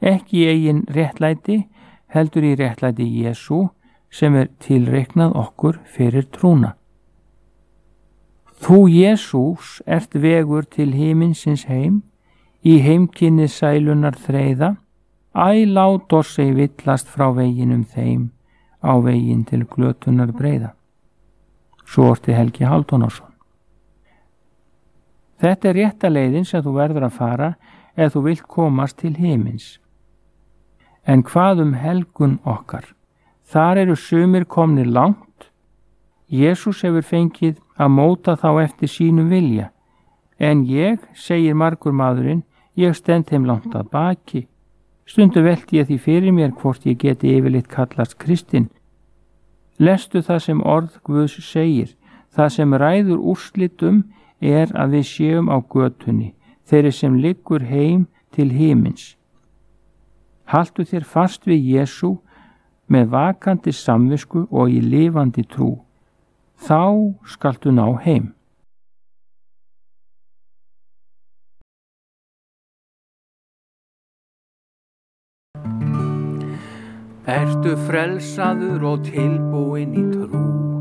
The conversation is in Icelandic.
ekki í eigin réttlæti, heldur í réttlæti Jesú sem tilreiknað okkur fyrir trúna. Þú Jesús ert vegur til himinsins heim, í heimkynni sælunar þreiða, lát oss ei villast frá veginum þeim, á veginn til glötunar breiða. Svo orti Helgi Hálfdánsson. Þetta rétta leiðin sem þú verður að fara ef þú vilt komast til himins. En hvað helgun okkar? Þar eru sumir komnir langt. Jesús hefur fengið að móta þá eftir sínum vilja. En ég, segir margur maðurinn, ég stend þeim langt að baki. Stundum velti ég því fyrir mér hvort ég geti yfirleitt kallast kristinn. Lestu það sem orð Guðs segir. Það sem ræður úrslitum að við séum á götunni, þeirri sem liggur heim til himins. Haltu þér fast við Jesú með vakandi samvisku og í lifandi trú. Þá skaltu ná heim. Ertu frelsaður og tilbúinn í trú?